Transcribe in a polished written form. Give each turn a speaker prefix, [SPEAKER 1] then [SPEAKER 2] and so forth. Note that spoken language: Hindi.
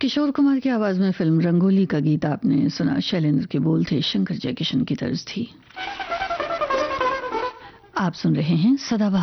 [SPEAKER 1] किशोर कुमार की आवाज में फिल्म रंगोली का गीत आपने सुना। शैलेंद्र के बोल थे, शंकर जयकिशन की तर्ज थी। आप सुन रहे हैं सदाबहार